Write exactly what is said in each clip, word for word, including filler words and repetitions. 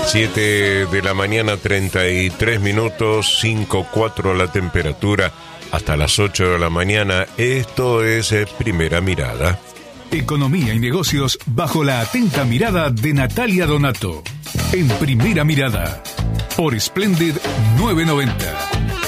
siete de la mañana, treinta y tres minutos, cinco cuatro la temperatura, hasta las ocho de la mañana. Esto es eh, Primera Mirada. Economía y negocios bajo la atenta mirada de Natalia Donato. En Primera Mirada, por Splendid nueve noventa.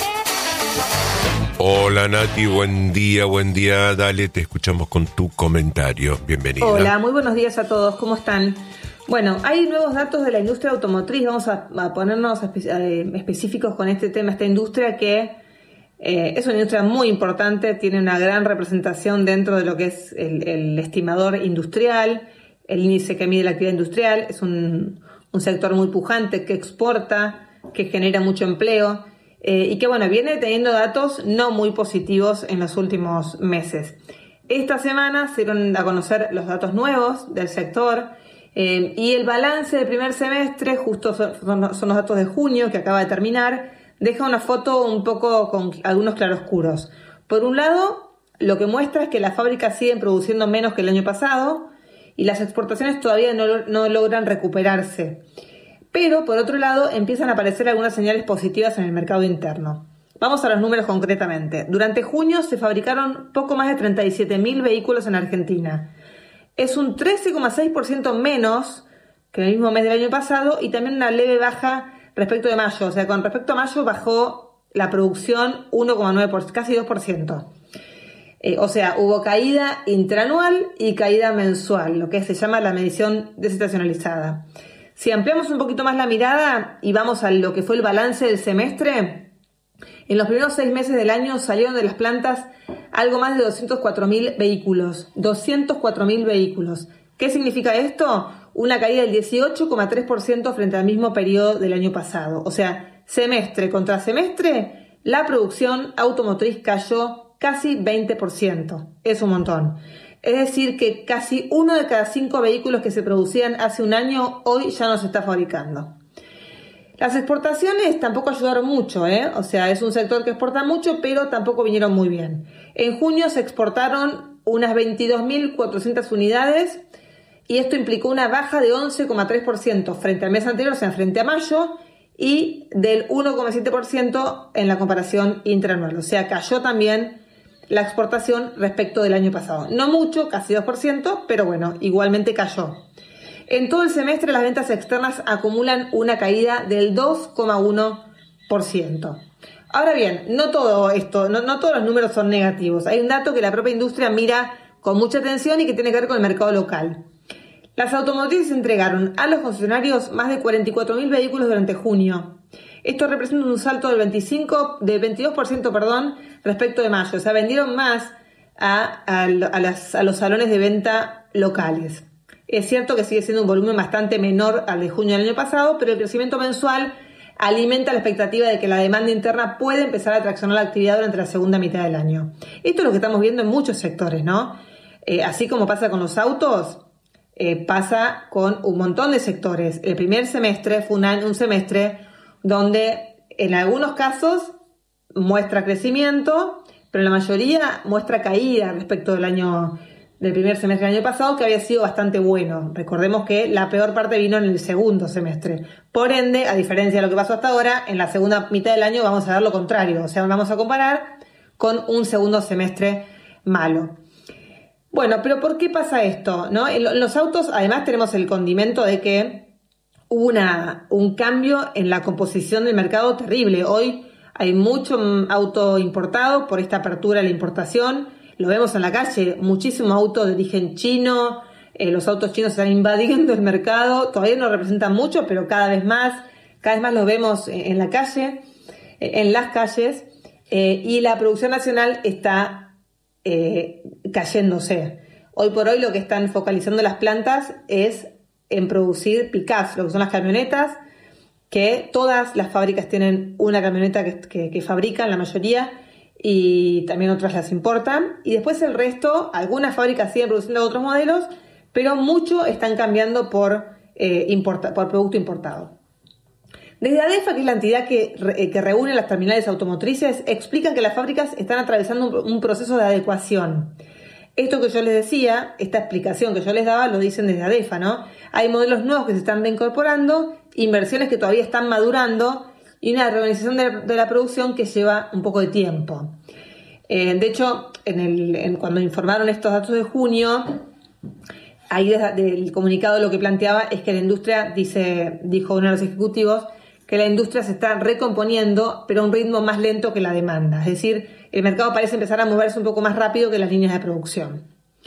Hola Nati, buen día, buen día. Dale, te escuchamos con tu comentario. Bienvenida. Hola, muy buenos días a todos. ¿Cómo están? Bueno, hay nuevos datos de la industria automotriz. Vamos a, a ponernos espe- eh, específicos con este tema, esta industria que eh, es una industria muy importante, tiene una gran representación dentro de lo que es el, el estimador industrial, el índice que mide la actividad industrial. Es un, un sector muy pujante que exporta, que genera mucho empleo. Eh, y que bueno, viene teniendo datos no muy positivos en los últimos meses. Esta semana se dieron a conocer los datos nuevos del sector eh, y el balance del primer semestre, justo son, son los datos de junio que acaba de terminar, deja una foto un poco con algunos claroscuros. Por un lado, lo que muestra es que las fábricas siguen produciendo menos que el año pasado y las exportaciones todavía no, no logran recuperarse. Pero, por otro lado, empiezan a aparecer algunas señales positivas en el mercado interno. Vamos a los números concretamente. Durante junio se fabricaron poco más de treinta y siete mil vehículos en Argentina. Es un trece coma seis por ciento menos que el mismo mes del año pasado y también una leve baja respecto de mayo. O sea, con respecto a mayo bajó la producción uno coma nueve por ciento, casi dos por ciento. Eh, o sea, hubo caída interanual y caída mensual, lo que se llama la medición desestacionalizada. Si ampliamos un poquito más la mirada y vamos a lo que fue el balance del semestre, en los primeros seis meses del año salieron de las plantas algo más de doscientos cuatro mil vehículos. doscientos cuatro mil vehículos. ¿Qué significa esto? Una caída del dieciocho coma tres por ciento frente al mismo periodo del año pasado. O sea, semestre contra semestre, la producción automotriz cayó casi veinte por ciento. Es un montón. Es decir, que casi uno de cada cinco vehículos que se producían hace un año, hoy ya no se está fabricando. Las exportaciones tampoco ayudaron mucho, ¿eh? O sea, es un sector que exporta mucho, pero tampoco vinieron muy bien. En junio se exportaron unas veintidós mil cuatrocientas unidades y esto implicó una baja de once coma tres por ciento frente al mes anterior, o sea, frente a mayo, y del uno coma siete por ciento en la comparación interanual. O sea, cayó también la exportación respecto del año pasado. No mucho, casi dos por ciento, pero bueno, igualmente cayó. En todo el semestre las ventas externas acumulan una caída del dos coma uno por ciento. Ahora bien, no todo esto, no, no todos los números son negativos. Hay un dato que la propia industria mira con mucha atención y que tiene que ver con el mercado local. Las automotrices entregaron a los concesionarios más de cuarenta y cuatro mil vehículos durante junio. Esto representa un salto del veinticinco, de veintidós por ciento, perdón, respecto de mayo. O sea, vendieron más a, a, a, las, a los salones de venta locales. Es cierto que sigue siendo un volumen bastante menor al de junio del año pasado, pero el crecimiento mensual alimenta la expectativa de que la demanda interna puede empezar a traccionar la actividad durante la segunda mitad del año. Esto es lo que estamos viendo en muchos sectores, ¿no? Eh, así como pasa con los autos, eh, pasa con un montón de sectores. El primer semestre fue un, año, un semestre donde en algunos casos muestra crecimiento, pero en la mayoría muestra caída respecto del año del primer semestre del año pasado, que había sido bastante bueno. Recordemos que la peor parte vino en el segundo semestre. Por ende, a diferencia de lo que pasó hasta ahora, en la segunda mitad del año vamos a ver lo contrario. O sea, vamos a comparar con un segundo semestre malo. Bueno, pero ¿por qué pasa esto? ¿No? En los autos, además, tenemos el condimento de que hubo una, un cambio en la composición del mercado terrible. Hoy hay mucho auto importado por esta apertura a la importación. Lo vemos en la calle, muchísimo auto de origen chino. Eh, los autos chinos están invadiendo el mercado. Todavía no representan mucho, pero cada vez más, cada vez más los vemos en la calle, en las calles. Eh, y la producción nacional está eh, cayéndose. Hoy por hoy lo que están focalizando las plantas es en producir pick-ups, lo que son las camionetas, que todas las fábricas tienen una camioneta que, que, que fabrican, la mayoría, y también otras las importan. Y después el resto, algunas fábricas siguen produciendo otros modelos, pero mucho están cambiando por, eh, importa, por producto importado. Desde ADEFA, que es la entidad que, eh, que reúne las terminales automotrices, explican que las fábricas están atravesando un, un proceso de adecuación. Esto que yo les decía, esta explicación que yo les daba, lo dicen desde ADEFA, ¿no? Hay modelos nuevos que se están reincorporando inversiones que todavía están madurando y una reorganización de, de la producción que lleva un poco de tiempo. Eh, de hecho, en el, en, cuando informaron estos datos de junio, ahí desde del comunicado lo que planteaba es que la industria, dice, dijo uno de los ejecutivos, que la industria se está recomponiendo, pero a un ritmo más lento que la demanda. Es decir, el mercado parece empezar a moverse un poco más rápido que las líneas de producción.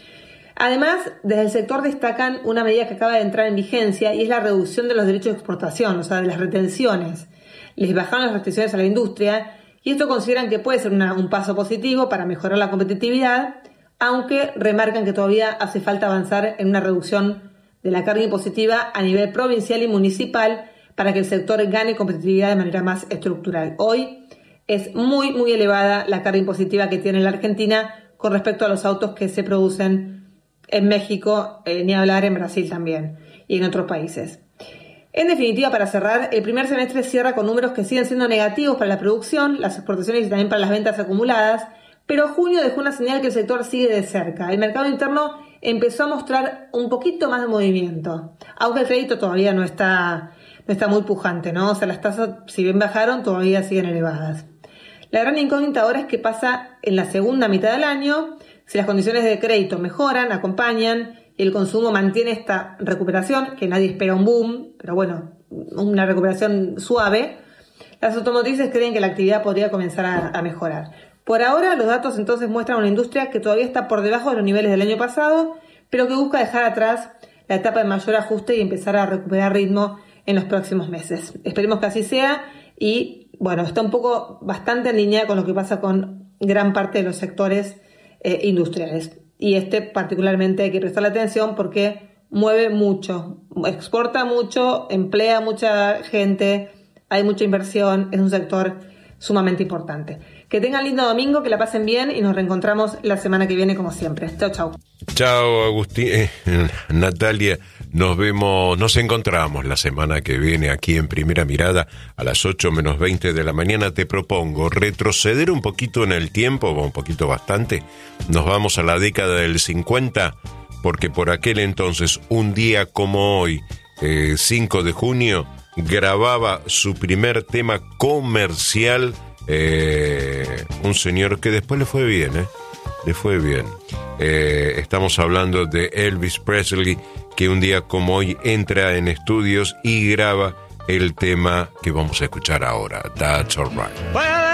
Además, desde el sector destacan una medida que acaba de entrar en vigencia y es la reducción de los derechos de exportación, o sea, de las retenciones. Les bajaron las restricciones a la industria y esto consideran que puede ser una, un paso positivo para mejorar la competitividad, aunque remarcan que todavía hace falta avanzar en una reducción de la carga impositiva a nivel provincial y municipal para que el sector gane competitividad de manera más estructural. Hoy es muy, muy elevada la carga impositiva que tiene la Argentina con respecto a los autos que se producen en México, eh, ni hablar en Brasil también, y en otros países. En definitiva, para cerrar, el primer semestre cierra con números que siguen siendo negativos para la producción, las exportaciones y también para las ventas acumuladas, pero junio dejó una señal que el sector sigue de cerca. El mercado interno empezó a mostrar un poquito más de movimiento, aunque el crédito todavía no está... no está muy pujante, ¿no? O sea, las tasas, si bien bajaron, todavía siguen elevadas. La gran incógnita ahora es qué pasa en la segunda mitad del año, si las condiciones de crédito mejoran, acompañan y el consumo mantiene esta recuperación, que nadie espera un boom, pero bueno, una recuperación suave. Las automotrices creen que la actividad podría comenzar a, a mejorar. Por ahora, los datos entonces muestran una industria que todavía está por debajo de los niveles del año pasado, pero que busca dejar atrás la etapa de mayor ajuste y empezar a recuperar ritmo en los próximos meses. Esperemos que así sea y, bueno, está un poco bastante en línea con lo que pasa con gran parte de los sectores eh, industriales. Y este particularmente hay que prestarle atención porque mueve mucho, exporta mucho, emplea mucha gente, hay mucha inversión, es un sector sumamente importante. Que tengan lindo domingo, que la pasen bien y nos reencontramos la semana que viene como siempre. Chau, chau. Chao, Agustín, eh, Natalia, nos vemos, nos encontramos la semana que viene aquí en Primera Mirada a las ocho menos veinte de la mañana. Te propongo retroceder un poquito en el tiempo, un poquito bastante, nos vamos a la década del cincuenta, porque por aquel entonces, un día como hoy, eh, cinco de junio, grababa su primer tema comercial, eh, un señor que después le fue bien, ¿eh? Le fue bien. Eh, estamos hablando de Elvis Presley, que un día como hoy entra en estudios y graba el tema que vamos a escuchar ahora, That's Alright. Well,